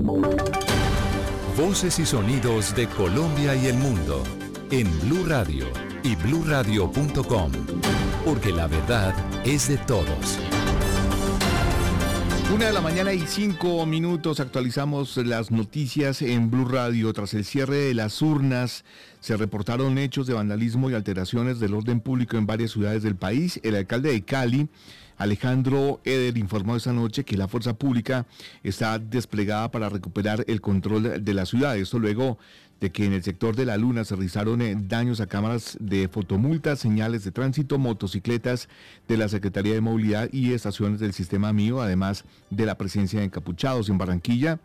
Voces y sonidos de Colombia y el mundo en Blue Radio y bluradio.com, porque la verdad es de todos. 1:05 a.m, actualizamos las noticias en Blue Radio. Tras el cierre de las urnas, se reportaron hechos de vandalismo y alteraciones del orden público en varias ciudades del país. El alcalde de Cali, Alejandro Eder, informó esta noche que la fuerza pública está desplegada para recuperar el control de la ciudad. Esto luego de que en el sector de La Luna se realizaron daños a cámaras de fotomultas, señales de tránsito, motocicletas de la Secretaría de Movilidad y estaciones del sistema MIO, además de la presencia de encapuchados. En Barranquilla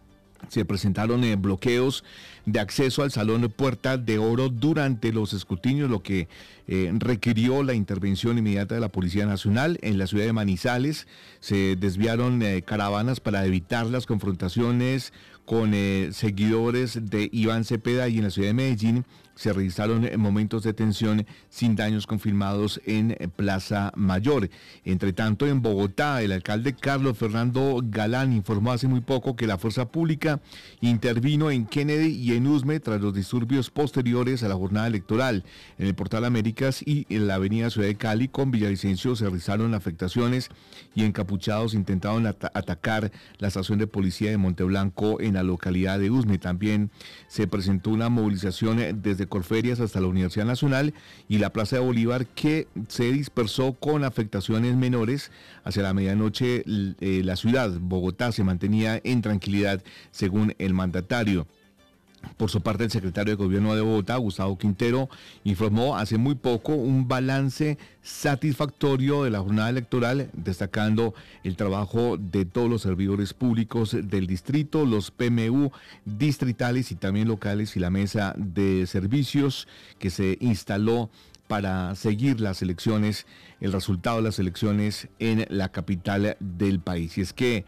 se presentaron bloqueos de acceso al Salón Puerta de Oro durante los escrutinios, lo que requirió la intervención inmediata de la Policía Nacional. En la ciudad de Manizales se desviaron caravanas para evitar las confrontaciones con seguidores de Iván Cepeda, y en la ciudad de Medellín se registraron momentos de tensión sin daños confirmados en Plaza Mayor. Entre tanto, en Bogotá, el alcalde Carlos Fernando Galán informó hace muy poco que la fuerza pública intervino en Kennedy y en Usme tras los disturbios posteriores a la jornada electoral. En el Portal Américas y en la avenida Ciudad de Cali con Villavicencio se realizaron afectaciones y encapuchados intentaron atacar la estación de policía de Monteblanco en la localidad de Usme. También se presentó una movilización desde Corferias hasta la Universidad Nacional y la Plaza de Bolívar, que se dispersó con afectaciones menores. Hacia la medianoche la ciudad, Bogotá, se mantenía en tranquilidad, según el mandatario. Por su parte, el secretario de Gobierno de Bogotá, Gustavo Quintero, informó hace muy poco un balance satisfactorio de la jornada electoral, destacando el trabajo de todos los servidores públicos del distrito, los PMU distritales y también locales, y la mesa de servicios que se instaló para seguir las elecciones, el resultado de las elecciones en la capital del país. Y es que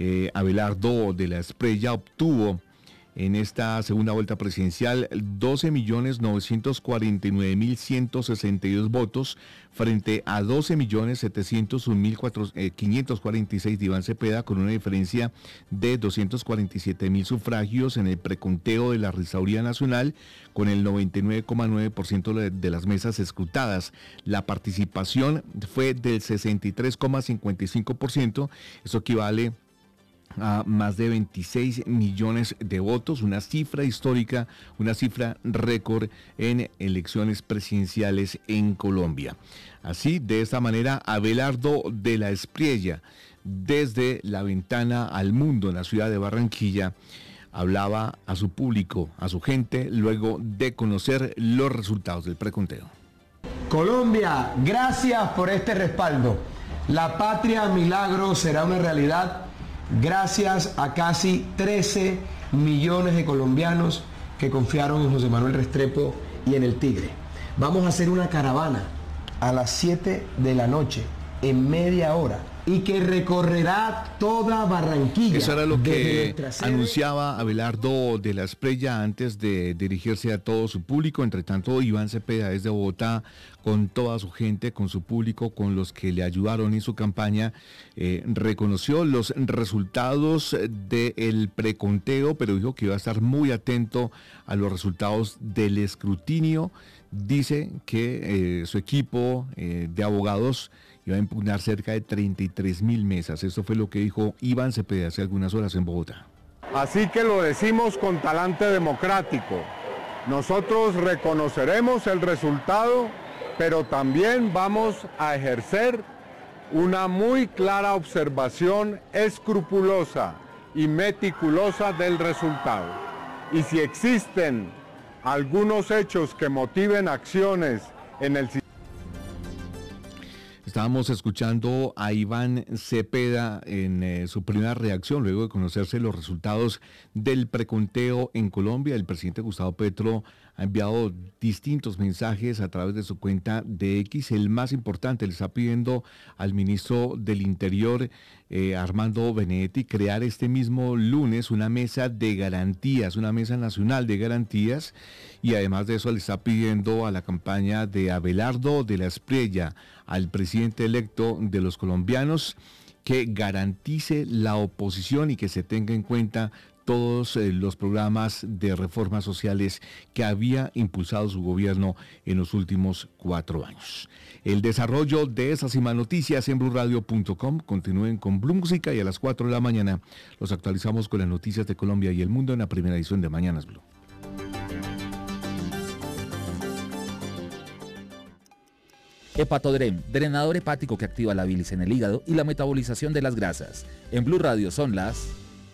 Abelardo de la Espriella obtuvo en esta segunda vuelta presidencial 12.949.162 votos frente a 12.701.546 de Iván Cepeda, con una diferencia de 247.000 sufragios. En el preconteo de la Registraduría Nacional, con el 99,9% de las mesas escrutadas, la participación fue del 63,55%. Eso equivale a más de 26 millones de votos, una cifra histórica, una cifra récord en elecciones presidenciales en Colombia. Así, de esta manera, Abelardo de la Espriella, desde la ventana al mundo en la ciudad de Barranquilla, hablaba a su público, a su gente, luego de conocer los resultados del preconteo. Colombia, gracias por este respaldo. La patria milagro será una realidad gracias a casi 13 millones de colombianos que confiaron en José Manuel Restrepo y en el Tigre. Vamos a hacer una caravana a las 7 de la noche, en media hora, y que recorrerá toda Barranquilla. Eso era lo que anunciaba Abelardo de la Espriella antes de dirigirse a todo su público. Entre tanto, Iván Cepeda desde Bogotá, con toda su gente, con su público, con los que le ayudaron en su campaña, reconoció los resultados del preconteo, pero dijo que iba a estar muy atento a los resultados del escrutinio. Dice que su equipo de abogados iba a impugnar cerca de 33.000 mesas. Esto fue lo que dijo Iván Cepeda hace algunas horas en Bogotá. Así que lo decimos con talante democrático. Nosotros reconoceremos el resultado, pero también vamos a ejercer una muy clara observación escrupulosa y meticulosa del resultado. Y si existen algunos hechos que motiven acciones en el sistema. Estábamos escuchando a Iván Cepeda en su primera reacción luego de conocerse los resultados del preconteo en Colombia. El presidente Gustavo Petro ha enviado distintos mensajes a través de su cuenta de X. El más importante, le está pidiendo al ministro del Interior, Armando Benedetti, crear este mismo lunes una mesa de garantías, una mesa nacional de garantías, y además de eso le está pidiendo a la campaña de Abelardo de la Espriella, al presidente electo de los colombianos, que garantice la oposición y que se tenga en cuenta todos los programas de reformas sociales que había impulsado su gobierno en los últimos 4 años. El desarrollo de esas y más noticias en blurradio.com. Continúen con Blue Música y a las 4 de la mañana los actualizamos con las noticias de Colombia y el mundo en la primera edición de Mañanas Blue. Hepatodrem, drenador hepático que activa la bilis en el hígado y la metabolización de las grasas. En Blue Radio son las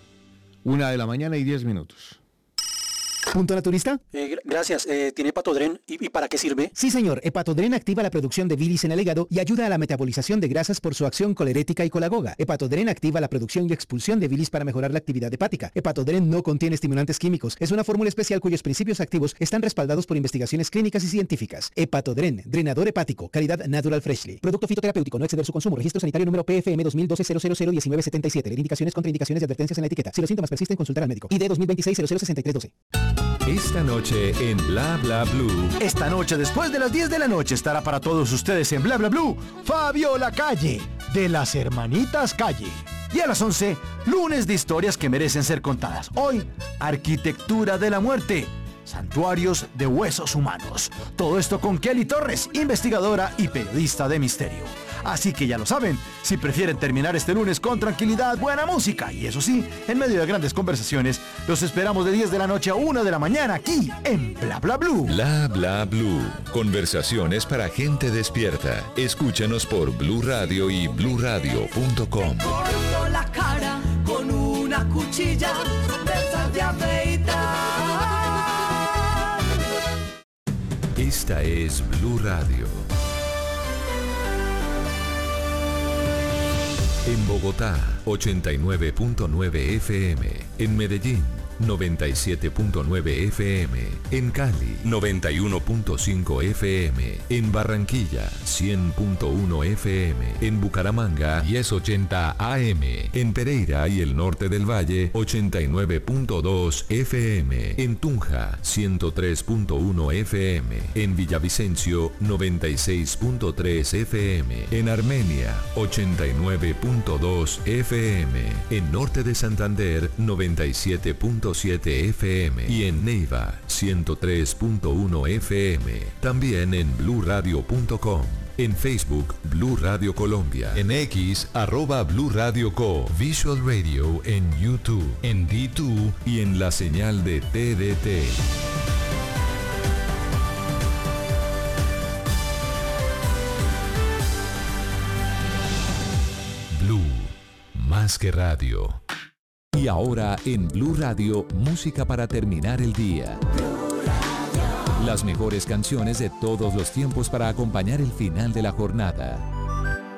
1:10 a.m. ¿Punto naturista? Gracias. ¿Tiene Hepatodren? ¿Y para qué sirve? Sí, señor. Hepatodren activa la producción de bilis en el hígado y ayuda a la metabolización de grasas por su acción colerética y colagoga. Hepatodren activa la producción y expulsión de bilis para mejorar la actividad hepática. Hepatodren no contiene estimulantes químicos. Es una fórmula especial cuyos principios activos están respaldados por investigaciones clínicas y científicas. Hepatodren, drenador hepático, calidad Natural Freshly. Producto fitoterapéutico, no exceder su consumo. Registro sanitario número PFM 2012-0001977. Leer indicaciones, contraindicaciones y advertencias en la etiqueta. Si los síntomas persisten, consultar al médico. ID 2026-006312. Esta noche en Bla Bla Blue. Esta noche, después de las 10 de la noche, estará para todos ustedes en Bla Bla Blue Fabiola Calle, de las Hermanitas Calle. Y a las 11, lunes de historias que merecen ser contadas. Hoy, arquitectura de la muerte, santuarios de huesos humanos. Todo esto con Kelly Torres, investigadora y periodista de misterio. Así que ya lo saben, si prefieren terminar este lunes con tranquilidad, buena música y eso sí, en medio de grandes conversaciones, los esperamos de 10 de la noche a 1 de la mañana aquí en Bla Bla Blue. Bla Bla Blue. Conversaciones para gente despierta. Escúchanos por Blue Radio y bluradio.com. Corto la cara con una cuchilla de esas de afeitar. Esta es Blue Radio. En Bogotá, 89.9 FM. En Medellín, 97.9 FM. En Cali, 91.5 FM. En Barranquilla, 100.1 FM. En Bucaramanga, 1080 AM. En Pereira y el norte del Valle, 89.2 FM. En Tunja, 103.1 FM. En Villavicencio, 96.3 FM. En Armenia, 89.2 FM. En norte de Santander, 97.7 FM y en Neiva 103.1 FM. También en bluradio.com. En Facebook, Blue Radio Colombia. En X, @Blue Radio Co. Visual Radio en YouTube, en D2 y en la señal de TDT. Blue, más que radio. Y ahora en Blue Radio, música para terminar el día. Las mejores canciones de todos los tiempos para acompañar el final de la jornada.